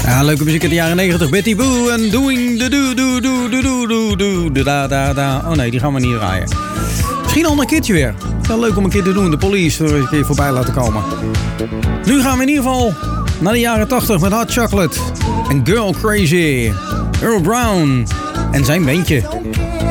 Ja, leuke muziek uit de jaren 90. Betty Boo en Doing the do do do do do do do do da da da. Oh nee, die gaan we niet draaien. Misschien een ander keertje weer. Wel leuk om een keer te doen. De Police er een keer voorbij laten komen. Nu gaan we in ieder geval naar de jaren 80 met Hot Chocolate en Girl Crazy. Earl Brown en zijn bandje.